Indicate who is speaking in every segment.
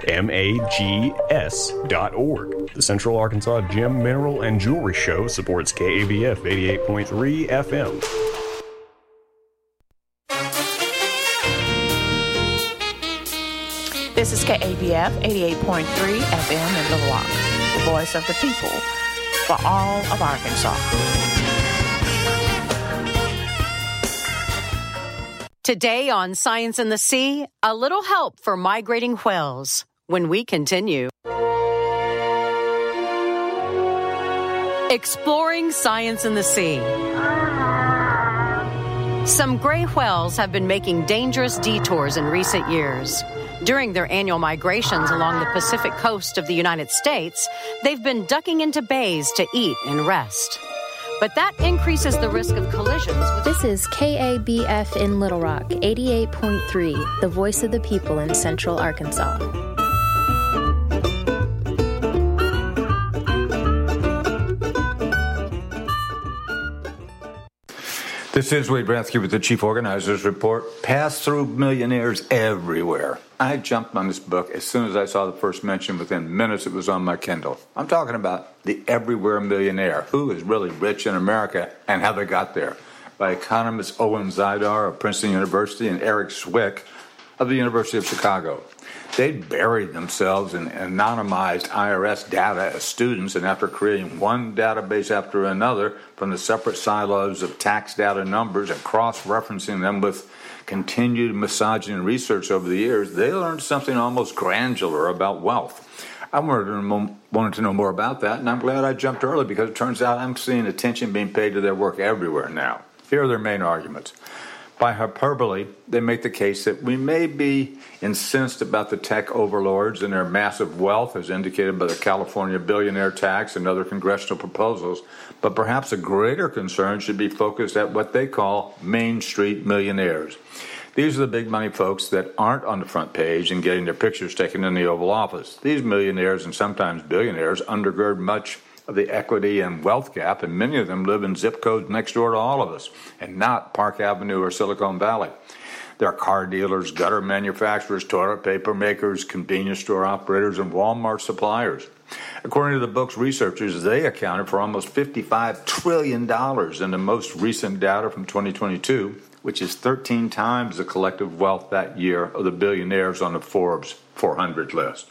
Speaker 1: mags.org. The Central Arkansas Gem, Mineral, and Jewelry Show supports KABF 88.3 FM.
Speaker 2: This is KABF 88.3 FM in Little Rock, the voice of the people for all of Arkansas.
Speaker 3: Today on Science in the Sea, a little help for migrating whales when we continue. Exploring science in the sea. Some gray whales have been making dangerous detours in recent years. During their annual migrations along the Pacific coast of the United States, they've been ducking into bays to eat and rest. But that increases the risk of collisions.
Speaker 4: This is KABF in Little Rock, 88.3, the voice of the people in Central Arkansas.
Speaker 5: This is Wade Bransky with the Chief Organizers Report. Pass-through millionaires everywhere. I jumped on this book as soon as I saw the first mention. Within minutes, it was on my Kindle. I'm talking about The Everywhere Millionaire, Who is Really Rich in America and How They Got There, by economists Owen Zidar of Princeton University and Eric Swick of the University of Chicago. They buried themselves in anonymized IRS data as students, and after creating one database after another from the separate silos of tax data numbers and cross-referencing them with continued massaging and research over the years, they learned something almost granular about wealth. I wanted to know more about that, and I'm glad I jumped early because it turns out I'm seeing attention being paid to their work everywhere now. Here are their main arguments. By hyperbole, they make the case that we may be incensed about the tech overlords and their massive wealth, as indicated by the California billionaire tax and other congressional proposals, but perhaps a greater concern should be focused at what they call Main Street millionaires. These are the big money folks that aren't on the front page and getting their pictures taken in the Oval Office. These millionaires and sometimes billionaires undergird much of the equity and wealth gap, and many of them live in zip codes next door to all of us, and not Park Avenue or Silicon Valley. They're car dealers, gutter manufacturers, toilet paper makers, convenience store operators, and Walmart suppliers. According to the book's researchers, they accounted for almost $55 trillion in the most recent data from 2022, which is 13 times the collective wealth that year of the billionaires on the Forbes 400 list.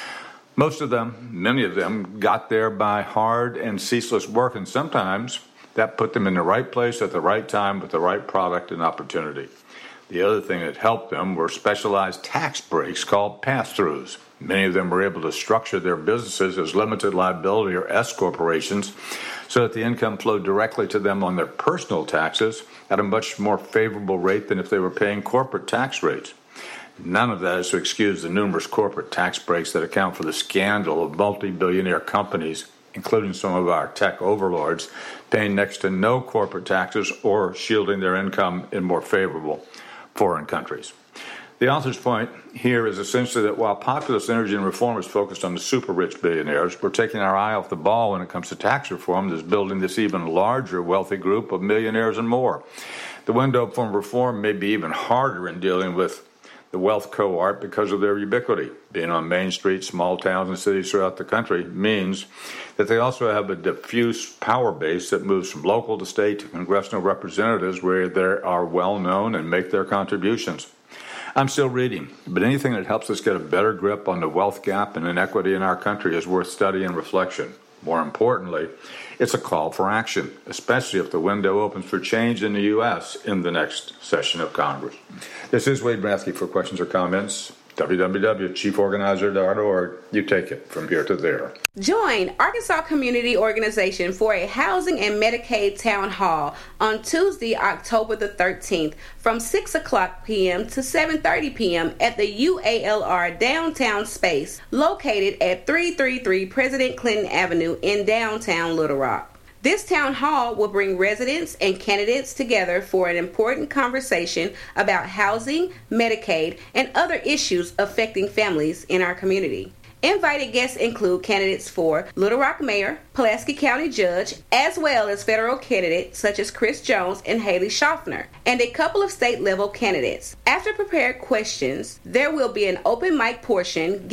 Speaker 5: Most of them, many of them, got there by hard and ceaseless work, and sometimes that put them in the right place at the right time with the right product and opportunity. The other thing that helped them were specialized tax breaks called pass-throughs. Many of them were able to structure their businesses as limited liability or S corporations so that the income flowed directly to them on their personal taxes at a much more favorable rate than if they were paying corporate tax rates. None of that is to excuse the numerous corporate tax breaks that account for the scandal of multi-billionaire companies, including some of our tech overlords, paying next to no corporate taxes or shielding their income in more favorable foreign countries. The author's point here is essentially that while populist energy and reform is focused on the super-rich billionaires, we're taking our eye off the ball when it comes to tax reform that's building this even larger wealthy group of millionaires and more. The window for reform may be even harder in dealing with the wealth cohort because of their ubiquity. Being on Main Street, small towns and cities throughout the country means that they also have a diffuse power base that moves from local to state to congressional representatives where they are well known and make their contributions. I'm still reading, but anything that helps us get a better grip on the wealth gap and inequity in our country is worth study and reflection. More importantly, it's a call for action, especially if the window opens for change in the U.S. in the next session of Congress. This is Wade Bransky. For questions or comments, www.chieforganizer.org. You take it from here to there.
Speaker 6: Join Arkansas Community Organization for a Housing and Medicaid Town Hall on Tuesday, October the 13th from 6 o'clock p.m. to 7:30 p.m. at the UALR Downtown Space located at 333 President Clinton Avenue in downtown Little Rock. This town hall will bring residents and candidates together for an important conversation about housing, Medicaid, and other issues affecting families in our community. Invited guests include candidates for Little Rock Mayor, Pulaski County Judge, as well as federal candidates such as Chris Jones and Haley Schaffner, and a couple of state-level candidates. After prepared questions, there will be an open mic portion